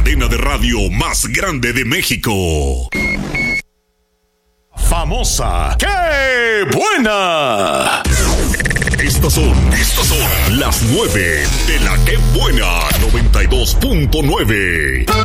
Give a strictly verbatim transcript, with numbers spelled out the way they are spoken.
cadena de radio más grande de México. Famosa. ¡Qué buena! Estas son, estas son las nueve de la Qué Buena noventa y dos punto nueve.